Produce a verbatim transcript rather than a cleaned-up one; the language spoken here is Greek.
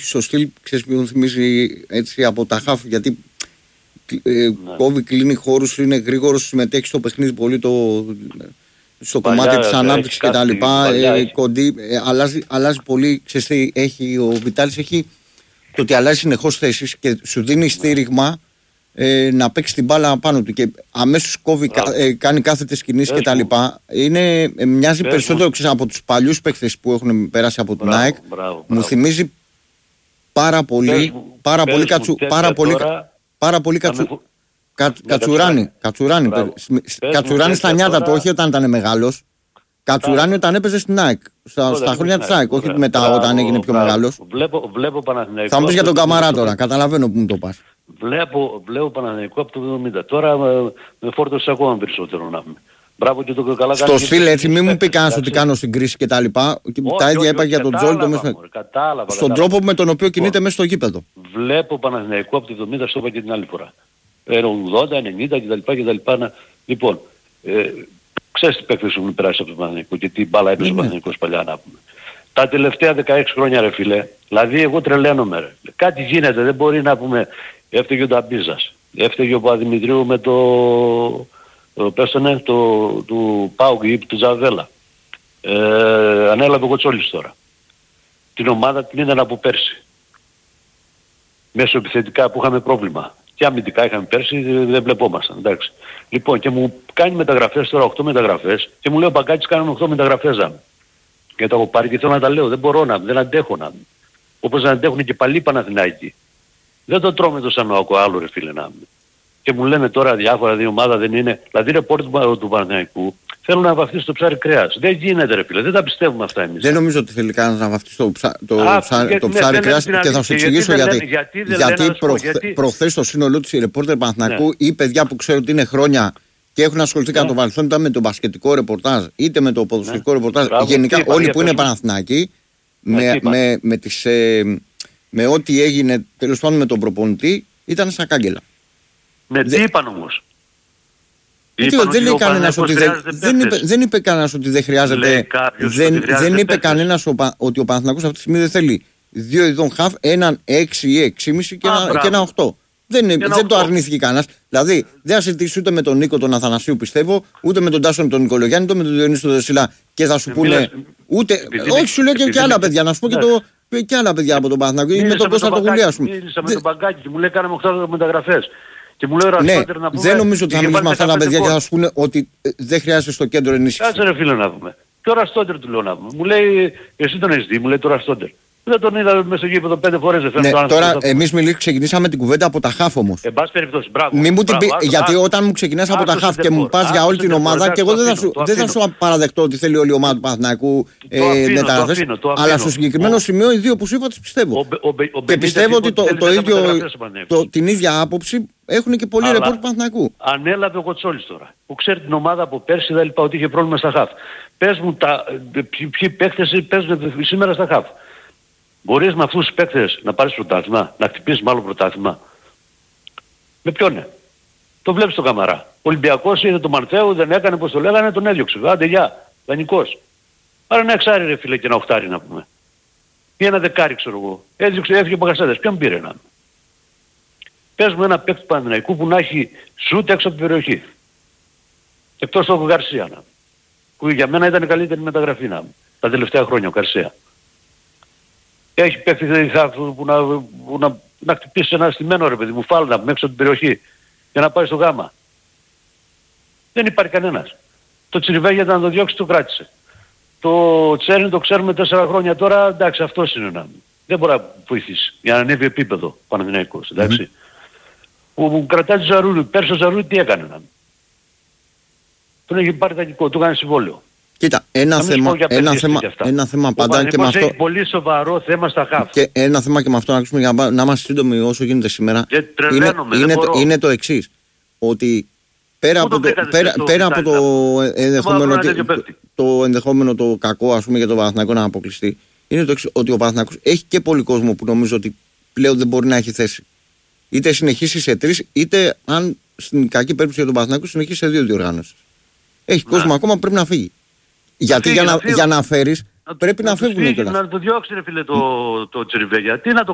έχει στο στυλ, ξέρεις ποιον θυμίζει έτσι από τα χαφ, γιατί ε, ναι. κόβει, κλείνει χώρους, είναι γρήγορος, συμμετέχει στο παιχνίδι πολύ το, στο παλιά, κομμάτι της ανάπτυξης και τα λοιπά, ε, κοντή, ε, αλλάζει, αλλάζει πολύ, ξέρεις τι έχει, ο Βιτάλης έχει το ότι αλλάζει συνεχώς θέσεις και σου δίνει στήριγμα ε, να παίξει την μπάλα πάνω του και αμέσως κόβει, κα, ε, κάνει κάθετες κινήσεις κτλ. Είναι, ε, μοιάζει Πες περισσότερο ξέρεις, από τους παλιούς παίκτες που έχουν περάσει από την ΑΕΚ. Μου θυμίζει πάρα πολύ, πάρα Πες πολύ, κατσου, πάρα, πολύ πάρα πολύ κατσου, με... κα, κατσουράνι. Κατσουράνι, κατσουράνι στα νιάτα του, όχι όταν ήταν μεγάλος. Κατσουράνι όταν έπαιζε στην ΑΕΚ. Στα, στα χρόνια της ΑΕΚ, όχι μετά μπράβο, όταν έγινε πιο μεγάλος. Βλέπω, βλέπω Παναθηναϊκό. Θα μου πεις για τον Καμαρά τώρα, καταλαβαίνω που μου το πας. Βλέπω, βλέπω Παναθηναϊκό από το εβδομήντα. Τώρα με, με φόρτωσε ακόμα περισσότερο να πούμε. Μπράβο και το καλά κάνει. Στο στυλ έτσι, μην μου πει κανένας ότι κάνω συγκρίσεις και τα λοιπά. Τα ίδια είπα για τον Τζόλτο. Στον τρόπο με τον οποίο κινείται μέσα στο γήπεδο. Βλέπω Παναθηναϊκό από το εβδομήντα, στο είπα και την άλλη φορά. ογδόντα, ενενήντα κτλ. Λοιπόν, ξέρεις τι παίκτες έχουν περάσει από το Παναθηναϊκό και τι μπάλα έπαιζε ο Παναθηναϊκός παλιά να πούμε. Τα τελευταία δεκαέξι χρόνια ρε φίλε, δηλαδή εγώ τρελαίνομαι ρε. Κάτι γίνεται, δεν μπορεί να πούμε, έφταιγε ο Νταμπίζας, έφταιγε ο Παπαδημητρίου με το, πέσανε, το, του Πάουκ ή του Τζαβέλα. Ε, ανέλαβε ο Κοτσόλης τώρα. Την ομάδα την είδαν από πέρσι. Μέσω επιθετικά που είχαμε πρόβλημα. Και αμυντικά είχαμε πέρσι, δεν βλεπόμασταν, εντάξει. Λοιπόν, και μου κάνει μεταγραφές τώρα, οκτώ μεταγραφές, και μου λέει ο Μπαγκάκης κάνουν οκτώ μεταγραφές να. Και το έχω πάρει και θέλω να τα λέω, δεν μπορώ να, δεν αντέχω να. Όπως δεν αντέχουν και παλιοί Παναθηναϊκοί. Δεν το τρώμε το σαν άλλο ρε φίλε να. Και μου λένε τώρα διάφορα, δύο ομάδα δεν είναι, δηλαδή ρε πόρτη του, του Παναθηναϊκού, θέλουν να βαφτίσει το ψάρι κρέας. Δεν γίνεται ρε φίλε, δεν τα πιστεύουμε αυτά εμείς. Δεν νομίζω ότι θέλει κανένας να βαφτίσει το, ψα... το, Α, ψα... και, το ψάρι ναι, κρέας και θα σου εξηγήσω γιατί. Γιατί, γιατί, γιατί, προχθε... γιατί... προχθές στο σύνολό της η ρεπόρτερ Παναθηναϊκού ή παιδιά που ξέρω ότι είναι χρόνια και έχουν ασχοληθεί κατά το παρελθόν είτε με το μπασκετικό ρεπορτάζ είτε με το ποδοσφαιρικό ναι. ρεπορτάζ. Μπράβο, γενικά όλοι είπα, που είναι Παναθηναϊκοί με, με, με, τις, ε, με ό,τι έγινε τέλος πάντων με τον προπονητή ήταν σαν κάγκελα. Ναι, τι είπαν όμως. Είπαν δεν, ότι κανένας ότι δεν, δεν, είπε, δεν είπε κανένας ότι δεν χρειάζεται. Δεν, δεν, δεν είπε κανένας ότι ο Παναθηναϊκός αυτή τη στιγμή δεν θέλει δύο ειδών χαφ, έναν έξι ή έξι κόμμα πέντε και, ένα, και ένα οκτώ. Δεν, δεν οκτώ. Το αρνήθηκε κανένας. Δηλαδή δεν θα συζητήσει ούτε με τον Νίκο τον Αθανασίου πιστεύω, ούτε με τον Τάσον τον Νικολογιάννη, ούτε με τον Διονύση τον Δεσίλα και θα σου πούνε. Ούτε, όχι, σου λέω και, και άλλα παιδιά, να σου πω και, το, και άλλα παιδιά από τον Παναθηναϊκό ή με τον Κώστα το Γουλή, ας πούμε. Μίλησα με τον Μπαγκάκη και μου λέει κάναμε οκτώ μεταγραφές. Και μου λέει ο ναι, να πούμε, δεν νομίζω ότι θα μιλήσουμε με αυτά τα παιδιά και θα σου πούνε ότι δεν χρειάζεται στο κέντρο ενίσχυση. Κάτσε ρε φίλε να πούμε. Και ο Ραστόντερ του λέω να πούμε. Μου λέει, εσύ τον έχεις δει, μου λέει το Ραστόντερ. Δεν τον είδα μέσα στο γήπεδο πέντε φορές. Δεν ναι, το τώρα εμείς μιλή, ξεκινήσαμε την κουβέντα από τα χαφ όμως. Εν πάση περιπτώσει, μπράβο. Μη μου μπράβο, την πει, άστο, γιατί άστο, όταν μου ξεκινάς από τα χαφ και μου πας για όλη την ομάδα και εγώ δεν θα σου παραδεχτώ ότι θέλει όλη η ομάδα του Παναθηναϊκού μεταγραφές. Αλλά στο συγκεκριμένο σημείο οι δύο που σου είπα τις πιστεύω. Και πιστεύω ότι την ίδια άποψη έχουν και πολλοί ρεπόρτερ του Παναθηναϊκού. Ανέλαβε ο Κοτσόλης τώρα, που ξέρει την ομάδα από πέρσι, δεν είπα ότι είχε πρόβλημα στα χαφ. Πες μου ποιοι παίκτες παίζουν σήμερα στα χαφ. Μπορείς με αυτούς τους παίκτες να πάρεις πρωτάθλημα, να χτυπήσεις μάλλον πρωτάθλημα. Με ποιον είναι. Το βλέπεις τον Καμαρά. Ο Ολυμπιακός είδε τον Μανθέου, δεν έκανε πως το λέγανε, τον έδιωξε. Άντε γεια, δανεικός. Άρα ένα εξάρι ρε φίλε και ένα οχτάρι να πούμε. Ή ένα δεκάρι ξέρω εγώ. Έδιωξε, έφυγε ο Παγκασέτας. Ποιον πήρε να. Πες μου ένα παίκτη του Παναθηναϊκού που να έχει σούτ έξω από την περιοχή. Εκτός του Γκαρσία να. Που για μένα ήταν η καλύτερη μεταγραφή να. Τα τελευταία χρόνια ο Γκαρσία. Έχει παίκτη που να, που να, να χτυπήσει ένα στημένο ρε παιδί μου, φάλνα έξω από την περιοχή για να πάει στο γάμα. Δεν υπάρχει κανένας. Το Τσιριβέγια ήταν να το διώξει, το κράτησε. Το Τσέρνι το ξέρουμε τέσσερα χρόνια τώρα, εντάξει αυτός είναι ένα. Δεν μπορεί να βοηθήσει για να ανέβει επίπεδο Παναθηναϊκός, εντάξει. Mm-hmm. Που, που κρατάει το Ζαρούλη, πέρσι ο Ζαρούλη τι έκανε να. Τον έχει πάρει δανεικό, του έκανε συμβόλαιο. Κοίτα, ένα θέμα, ένα, θέμα, ένα θέμα πάντα και με αυτό. Έχει πολύ σοβαρό θέμα στα χαφ. Και ένα θέμα και με αυτό να ακούσουμε για να, να είμαστε σύντομοι όσο γίνεται σήμερα. Είναι, είναι, το, είναι το εξής. Ότι πέρα από το, πέρα, πέρα από το ενδεχόμενο, το, το ενδεχόμενο το κακό ας πούμε για τον Παναθηναϊκό να αποκλειστεί, είναι το εξής, ότι ο Παναθηναϊκός έχει και πολύ κόσμο που νομίζω ότι πλέον δεν μπορεί να έχει θέση. Είτε συνεχίσει σε τρεις, είτε αν στην κακή περίπτωση για τον Παναθηναϊκό συνεχίσει σε δύο διοργάνωσεις. Έχει να. κόσμο ακόμα που πρέπει να φύγει. Γιατί φύγει, για, να, για να φέρεις πρέπει να, να φύγουν. Φύγει, να το διώξει ρε φίλε το, το Τσιριβέγια. Τι να το